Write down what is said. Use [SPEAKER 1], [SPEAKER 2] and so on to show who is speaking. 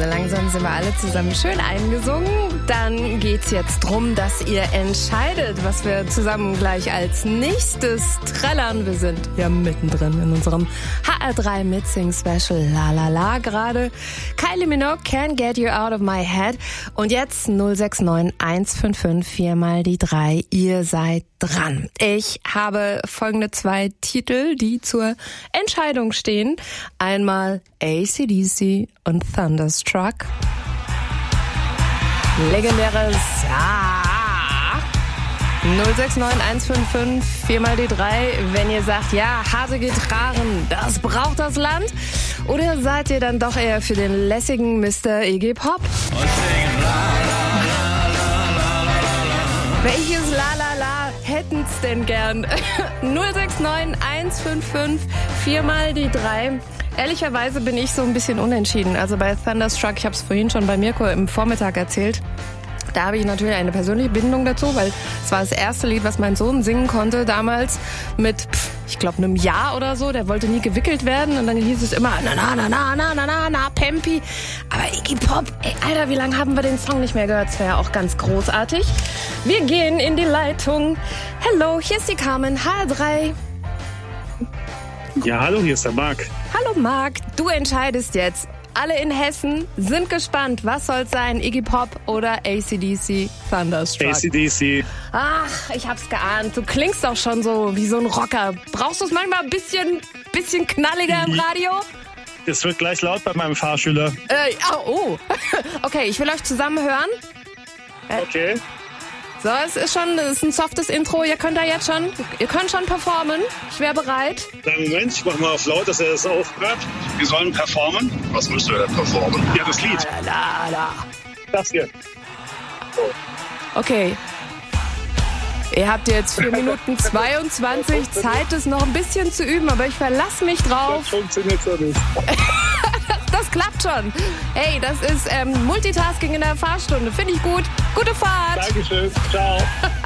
[SPEAKER 1] so langsam sind wir alle zusammen schön eingesungen. Dann geht's jetzt drum, dass ihr entscheidet, was wir zusammen gleich als nächstes trällern. Wir sind ja mittendrin in unserem HR3 Mitsing Special. La la la gerade. Kylie Minogue, Can't Get You Out of My Head. Und jetzt 069 155 4 mal die 3. Ihr seid dran. Ich habe folgende 2 Titel, die zur Entscheidung stehen. Einmal AC/DC und Thunderstruck. Legendäres 069 155 4 mal die 3. Wenn ihr sagt, ja, harte Gitarren, das braucht das Land. Oder seid ihr dann doch eher für den lässigen Mr. Iggy Pop? Welches La La La hätten's denn gern? 069 155 4 mal die 3. Ehrlicherweise bin ich so ein bisschen unentschieden. Also bei Thunderstruck, ich habe es vorhin schon bei Mirko im Vormittag erzählt, da habe ich natürlich eine persönliche Bindung dazu, weil es war das erste Lied, was mein Sohn singen konnte damals mit, ich glaube, einem Jahr oder so. Der wollte nie gewickelt werden und dann hieß es immer na na na na na na na na Pempi. Aber Iggy Pop, ey, Alter, wie lange haben wir den Song nicht mehr gehört? Das wäre ja auch ganz großartig. Wir gehen in die Leitung. Hello, hier ist die Carmen, HR3.
[SPEAKER 2] Ja, hallo, hier ist der Marc.
[SPEAKER 1] Hallo Marc, du entscheidest jetzt. Alle in Hessen sind gespannt. Was soll's sein? Iggy Pop oder AC/DC Thunderstruck?
[SPEAKER 2] AC/DC.
[SPEAKER 1] Ach, ich hab's geahnt. Du klingst doch schon so wie so ein Rocker. Brauchst du es manchmal ein bisschen knalliger im Radio?
[SPEAKER 2] Es wird gleich laut bei meinem Fahrschüler.
[SPEAKER 1] Oh. Okay, ich will euch zusammen hören.
[SPEAKER 2] Okay.
[SPEAKER 1] So, es ist ein softes Intro. Ihr könnt schon performen. Ich wäre bereit.
[SPEAKER 2] Moment, ich mach mal auf laut, dass er das auch hört. Wir sollen performen. Was müsst ihr denn performen? Ja, das Lied. Das hier.
[SPEAKER 1] Okay. Ihr habt jetzt 4 Minuten 22 Zeit, es noch ein bisschen zu üben, aber ich verlasse mich drauf.
[SPEAKER 2] Das funktioniert so nicht.
[SPEAKER 1] Das klappt schon. Hey, das ist Multitasking in der Fahrstunde. Finde ich gut. Gute Fahrt.
[SPEAKER 2] Dankeschön. Ciao.